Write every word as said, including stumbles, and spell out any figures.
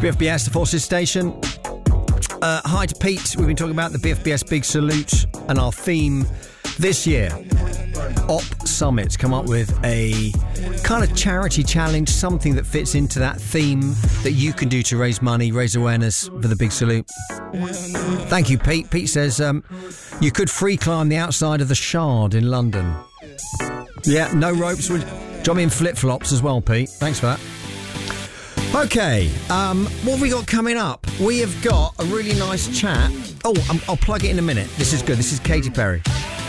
B F B S, the Forces Station. Uh, hi to Pete. We've been talking about the B F B S Big Salute and our theme this year. Op Summits come up with a kind of charity challenge, something that fits into that theme that you can do to raise money, raise awareness for the Big Salute. Thank you, Pete. Pete says um, you could free climb the outside of the Shard in London. Yeah, no ropes. Would join me in flip-flops as well, Pete. Thanks for that. Okay, um, what have we got coming up? We have got a really nice chat. Oh, um, I'll plug it in a minute. This is good. This is Katy Perry.